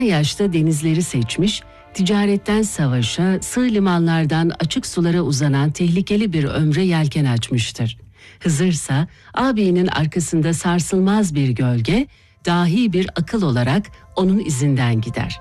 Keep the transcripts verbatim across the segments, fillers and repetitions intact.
yaşta denizleri seçmiş, ticaretten savaşa, sığ limanlardan açık sulara uzanan tehlikeli bir ömre yelken açmıştır. Hızırsa ağabeyinin arkasında sarsılmaz bir gölge, dahi bir akıl olarak onun izinden gider.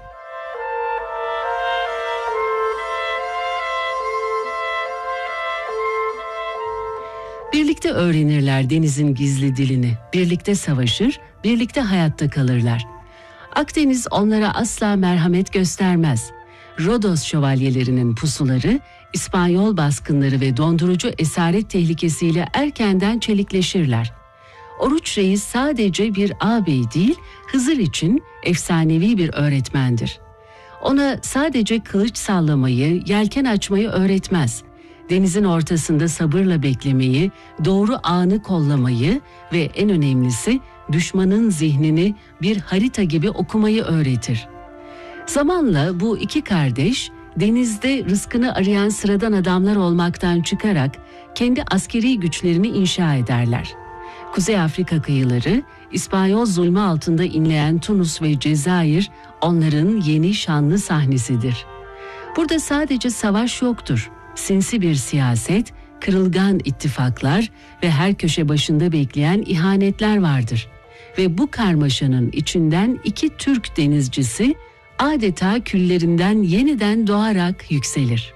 Birlikte öğrenirler denizin gizli dilini, birlikte savaşır, birlikte hayatta kalırlar. Akdeniz onlara asla merhamet göstermez. Rodos şövalyelerinin pusuları, İspanyol baskınları ve dondurucu esaret tehlikesiyle erkenden çelikleşirler. Oruç Reis sadece bir ağabey değil, Hızır için efsanevi bir öğretmendir. Ona sadece kılıç sallamayı, yelken açmayı öğretmez. Denizin ortasında sabırla beklemeyi, doğru anı kollamayı ve en önemlisi düşmanın zihnini bir harita gibi okumayı öğretir. Zamanla bu iki kardeş denizde rızkını arayan sıradan adamlar olmaktan çıkarak kendi askeri güçlerini inşa ederler. Kuzey Afrika kıyıları, İspanyol zulmü altında inleyen Tunus ve Cezayir onların yeni şanlı sahnesidir. Burada sadece savaş yoktur. Sinsi bir siyaset, kırılgan ittifaklar ve her köşe başında bekleyen ihanetler vardır. Ve bu karmaşanın içinden iki Türk denizcisi adeta küllerinden yeniden doğarak yükselir.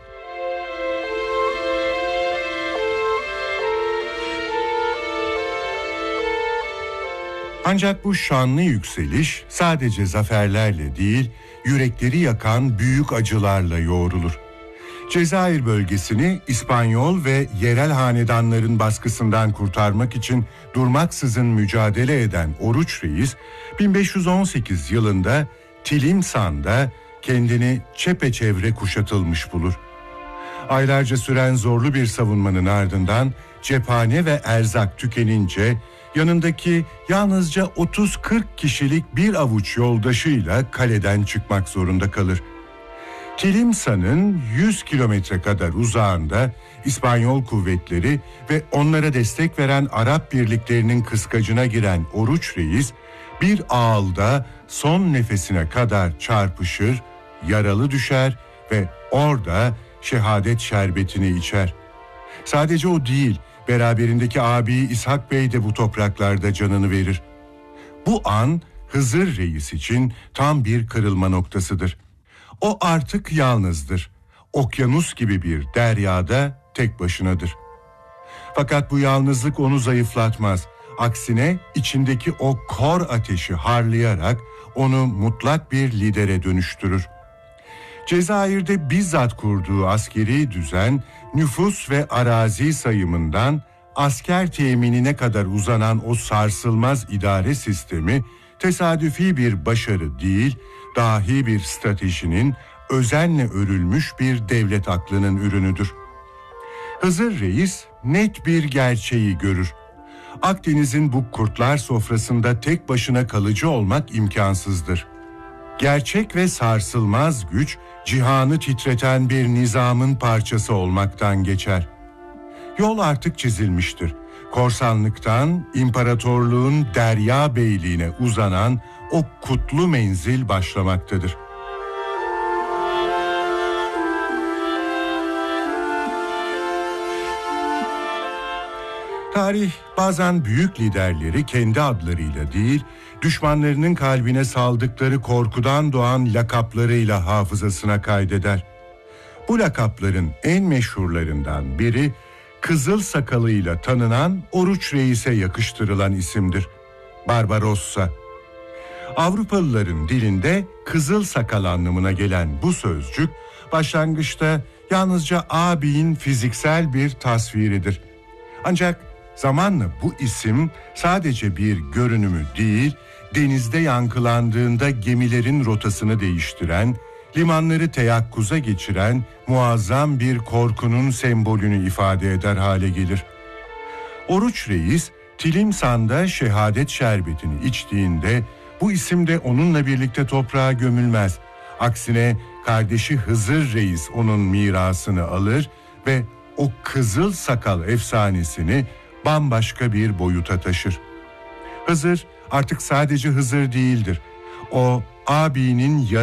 Ancak bu şanlı yükseliş sadece zaferlerle değil, yürekleri yakan büyük acılarla yoğrulur. Cezayir bölgesini İspanyol ve yerel hanedanların baskısından kurtarmak için durmaksızın mücadele eden Oruç Reis, bin beş yüz on sekiz yılında Tilimsan'da kendini çepeçevre kuşatılmış bulur. Aylarca süren zorlu bir savunmanın ardından cephane ve erzak tükenince yanındaki yalnızca otuz kırk kişilik bir avuç yoldaşıyla kaleden çıkmak zorunda kalır. Tilimsan'ın yüz kilometre kadar uzağında İspanyol kuvvetleri ve onlara destek veren Arap birliklerinin kıskacına giren Oruç Reis, bir ağılda son nefesine kadar çarpışır, yaralı düşer ve orada şehadet şerbetini içer. Sadece o değil, beraberindeki abi İshak Bey de bu topraklarda canını verir. Bu an Hızır Reis için tam bir kırılma noktasıdır. O artık yalnızdır. Okyanus gibi bir deryada tek başınadır. Fakat bu yalnızlık onu zayıflatmaz. Aksine içindeki o kor ateşi harlayarak onu mutlak bir lidere dönüştürür. Cezayir'de bizzat kurduğu askeri düzen, nüfus ve arazi sayımından asker teminine kadar uzanan o sarsılmaz idare sistemi, tesadüfi bir başarı değil, dahi bir stratejinin, özenle örülmüş bir devlet aklının ürünüdür. Hızır Reis net bir gerçeği görür. Akdeniz'in bu kurtlar sofrasında tek başına kalıcı olmak imkansızdır. Gerçek ve sarsılmaz güç, cihanı titreten bir nizamın parçası olmaktan geçer. Yol artık çizilmiştir. Korsanlıktan imparatorluğun derya beyliğine uzanan o kutlu menzil başlamaktadır. Tarih bazen büyük liderleri kendi adlarıyla değil, düşmanlarının kalbine saldıkları korkudan doğan lakaplarıyla hafızasına kaydeder. Bu lakapların en meşhurlarından biri, kızıl sakalıyla tanınan Oruç Reis'e yakıştırılan isimdir. Barbarossa. Avrupalıların dilinde kızıl sakal anlamına gelen bu sözcük, başlangıçta yalnızca ağabeyin fiziksel bir tasviridir. Ancak zamanla bu isim sadece bir görünümü değil, denizde yankılandığında gemilerin rotasını değiştiren, limanları teyakkuza geçiren muazzam bir korkunun sembolünü ifade eder hale gelir. Oruç Reis, Tilimsan'da şehadet şerbetini içtiğinde bu isim de onunla birlikte toprağa gömülmez. Aksine kardeşi Hızır Reis onun mirasını alır ve o kızıl sakal efsanesini bambaşka bir boyuta taşır. Hızır artık sadece Hızır değildir. O abinin